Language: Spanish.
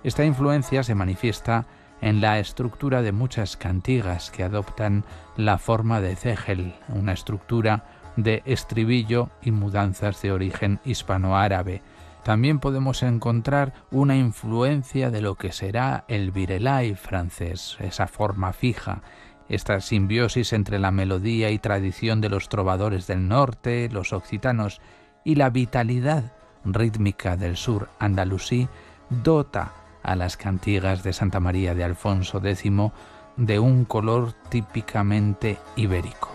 Esta influencia se manifiesta en la estructura de muchas cantigas que adoptan la forma de cégel, una estructura de estribillo y mudanzas de origen hispanoárabe. También podemos encontrar una influencia de lo que será el virelai francés, esa forma fija, esta simbiosis entre la melodía y tradición de los trovadores del norte, los occitanos, y la vitalidad rítmica del sur andalusí dota a las cantigas de Santa María de Alfonso X de un color típicamente ibérico.